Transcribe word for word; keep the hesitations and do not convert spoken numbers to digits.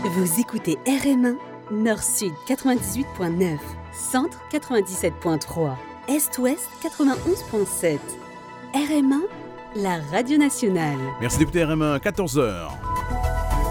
Vous écoutez R M un, Nord-Sud quatre-vingt-dix-huit point neuf, Centre quatre-vingt-dix-sept point trois, Est-Ouest quatre-vingt-onze point sept. R M un, la radio nationale. Merci d'écouter R M un, quatorze heures.